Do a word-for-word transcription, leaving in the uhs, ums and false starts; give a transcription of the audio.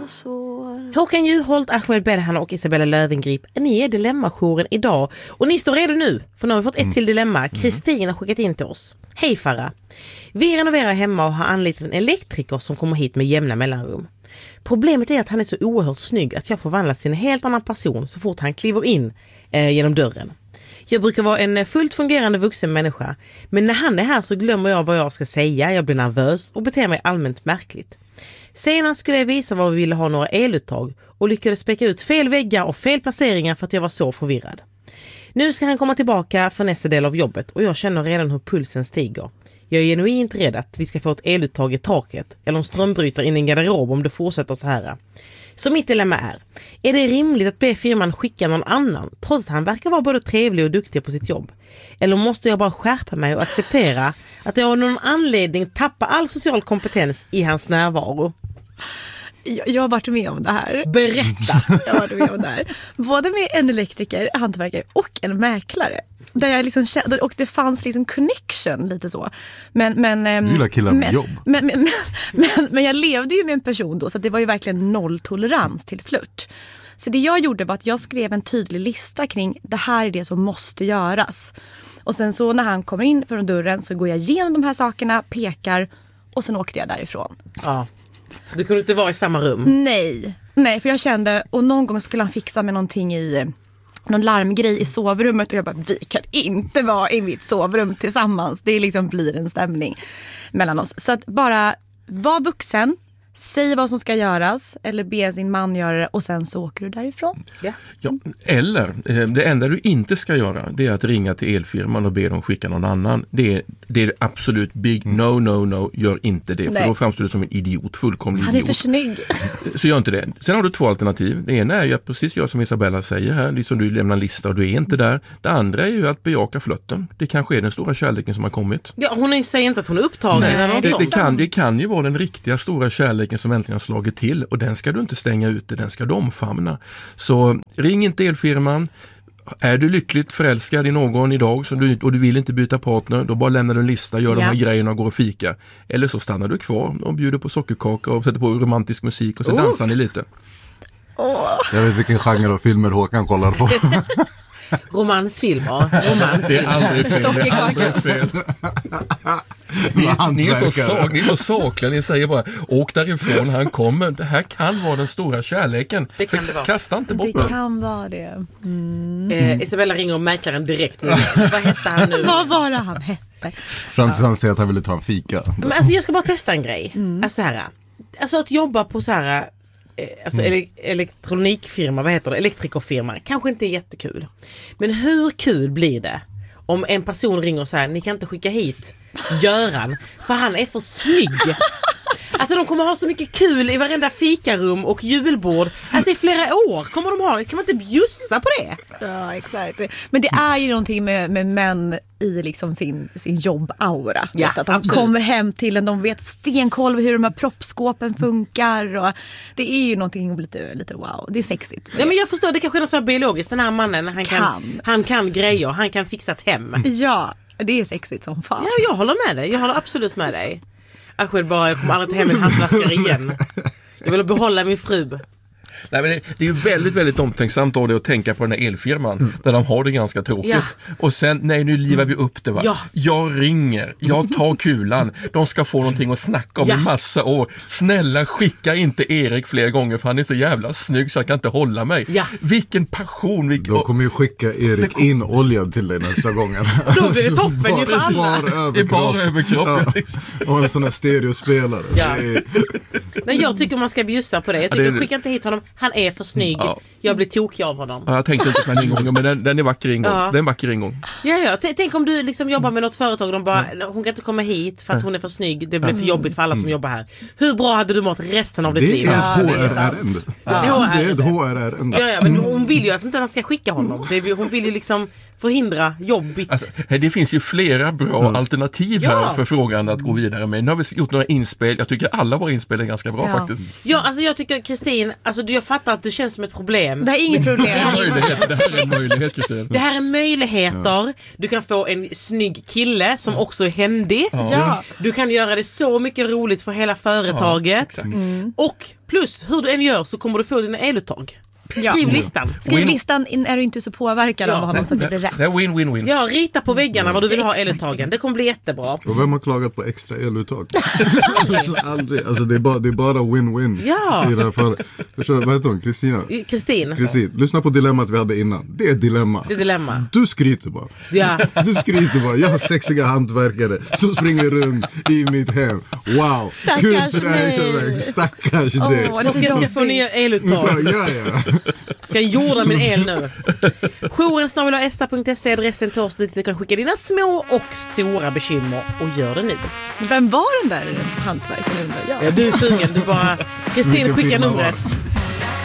Håkan Juholt, Ahmed Bedhan och Isabella Löwengrip, ni är dilemmajouren idag. Och ni står redo nu, för nu har vi fått ett till dilemma. Kristin har skickat in till oss. Hej Farah. Vi renoverar hemma och har anlitat en elektriker som kommer hit med jämna mellanrum. Problemet är att han är så oerhört snygg att jag förvandlas till en helt annan person så fort han kliver in eh, genom dörren. Jag brukar vara en fullt fungerande vuxen människa, men när han är här så glömmer jag vad jag ska säga, jag blir nervös och beter mig allmänt märkligt. Senast skulle jag visa vad vi ville ha några eluttag och lyckades späcka ut fel väggar och fel placeringar för att jag var så förvirrad. Nu ska han komma tillbaka för nästa del av jobbet och jag känner redan hur pulsen stiger. Jag är genuint rädd att vi ska få ett eluttag i taket eller en strömbrytare in i en garderob om det fortsätter så här. Så mitt dilemma är, är det rimligt att be firman skicka någon annan trots att han verkar vara både trevlig och duktig på sitt jobb? Eller måste jag bara skärpa mig och acceptera att jag av någon anledning tappar all social kompetens i hans närvaro? Jag, jag har varit med om det här. Berätta! Jag har varit med om det här. Både med en elektriker, hantverkare och en mäklare. Där jag liksom kände, och det fanns liksom connection lite så. Men, men, du gillar killar med men, jobb. Men, men, men, men, men jag levde ju med en person då, så det var ju verkligen nolltolerans till flört. Så det jag gjorde var att jag skrev en tydlig lista kring det här är det som måste göras. Och sen så när han kommer in från dörren så går jag igenom de här sakerna, pekar och sen åkte jag därifrån. Ja. Du kunde inte vara i samma rum? Nej, nej, för jag kände, och någon gång skulle han fixa med någonting i någon larmgrej i sovrummet och jag bara, vi kan inte vara i mitt sovrum tillsammans. Det liksom blir en stämning mellan oss. Så att bara vara vuxen, säg vad som ska göras eller be sin man göra det och sen så åker du därifrån. Ja. Ja, eller det enda du inte ska göra det är att ringa till elfirman och be dem skicka någon annan. Det är, det är absolut big no, no, no. Gör inte det. Nej. För då framstår du som en idiot, fullkomlig Han är idiot. för snygg. Så gör inte det. Sen har du två alternativ. Det ena är ju att precis jag som Isabella säger här, liksom du lämnar en lista och du är inte där. Det andra är ju att bejaka flötten. Det kanske är den stora kärleken som har kommit. Ja, hon säger inte att hon är upptagen. Nej, eller något det, det, sånt. kan, det kan ju vara den riktiga stora kärleken som äntligen har slagit till och den ska du inte stänga ute, den ska du omfamna. Så ring inte elfirman. Är du lyckligt förälskad i någon idag så du, och du vill inte byta partner, då bara lämnar du en lista, gör ja. de här grejerna och går och fika. Eller så stannar du kvar och bjuder på sockerkaka och sätter på romantisk musik och så oh. dansar ni lite. Oh. Jag vet vilken genre av filmer Håkan kollar på. Romansfilmer. Romans. Det är aldrig fel. Det är aldrig fel. Ni, ni, är så sak, ni är så sakliga, ni säger bara åk därifrån, han kommer. Det här kan vara den stora kärleken. Det kan det vara. Kasta inte bort det. Det kan vara det. Mm. Eh, Isabella ringer och mäklaren direkt nu. Vad hette han nu? Vad var det han hette? Fram tills han säger att han ville ta en fika. Men alltså jag ska bara testa en grej. Mm. Alltså, här, alltså att jobba på så här alltså mm. ele- elektronikfirma, vad heter det? Elektrikerfirma. Kanske inte är jättekul. Men hur kul blir det om en person ringer och säger ni kan inte skicka hit Göran för han är för snygg. Alltså de kommer ha så mycket kul i varenda fikarum och julbord. Alltså i flera år kommer de ha det. Kan man inte bjussa på det? Ja, exakt. Men det är ju någonting med, med män i liksom sin, sin jobbaura. Ja, att de absolut. kommer hem till en, de vet stenkoll hur de här proppskåpen funkar. Och det är ju någonting lite, lite wow. Det är sexigt. Ja, men jag förstår, det kanske är något så här biologiskt. Den här mannen, han kan, Kan. han kan grejer, han kan fixa ett hem. Ja, det är sexigt som fan. Ja, jag håller med dig. Jag håller absolut med dig. Aschel bara, jag kommer aldrig ta hem en handlaskare igen. Jag vill behålla min fru. Nej, men det, det är ju väldigt, väldigt omtänksamt av det att tänka på den här elfirman mm. där de har det ganska tråkigt. Ja. Och sen, nej nu livar vi upp det va. Ja. Jag ringer, jag tar kulan. De ska få någonting att snacka om ja. en massa år. Snälla skicka inte Erik fler gånger för han är så jävla snygg så jag kan inte hålla mig. Ja. Vilken passion. Vilken... De kommer ju skicka Erik kom... in oljad till dig nästa gång. Då blir det toppen ju för alla. Det är bara överkropp. Ja. Och en sån här stereospelare. Ja. Är... Nej, jag tycker man ska bjussa på det. Jag tycker ja, det... skicka inte hit honom. Han är för snygg. Ja. Jag blir tokig av honom. Ja, jag tänkte inte på den ingången, men den, den är vacker ingång. Ja. Den är vacker ingång. Ja, ja. T- tänk om du liksom jobbar med något företag och de bara, mm. hon kan inte komma hit för att hon är för snygg. Det blir mm. för jobbigt för alla som mm. jobbar här. Hur bra hade du mått resten av ditt det liv? Är ja, det är ett H R R-ärende. Det är ett H R R-ärende. Ja, ja, men hon vill ju att inte han ska skicka honom. Det är, hon vill ju liksom förhindra jobbigt. Alltså, det finns ju flera bra mm. alternativ här ja. för frågan att gå vidare med. Nu har vi gjort några inspel. Jag tycker alla våra inspel är ganska bra ja. faktiskt. Ja, alltså jag tycker Kristin, alltså jag fattar att det känns som ett problem. Det här är inget problem. Det här är möjlighet, det här är en möjlighet, Kristin. Det här är möjligheter. Ja. Du kan få en snygg kille som ja. också är händig. Ja. Ja. Du kan göra det så mycket roligt för hela företaget. Ja, mm. Och plus, hur du än gör så kommer du få dina eluttag. Skriv ja. listan. Skriv listan är du inte så påverkad ja. av honom så att det blir rätt. Det är win-win-win. Ja, rita på väggarna mm. vad du vill ha eluttagen. Det kommer bli jättebra. Och vem har klagat på extra eluttag? alltså, aldrig. Alltså det är bara, det är bara win-win. Ja. I det här fallet. Förstår, vad heter hon? Kristina? Kristin. Kristin. Lyssna på dilemmat vi hade innan. Det är ett dilemma. Det är dilemma. Du skryter bara. Ja. Du skryter bara. Jag har sexiga hantverkare som springer runt i mitt hem. Wow. Stackars mig. Stackars oh, dig. Och jag ska få nya eluttag. Ja, ja. Ska jag jorda min el nu. Jouren snabel-a esta punkt se är adressen till oss dit du kan skicka dina små och stora bekymmer och gör det nu. Vem var den där hantverkaren undrar jag? Ja, du är sugen. Du bara Kristin, skicka numret.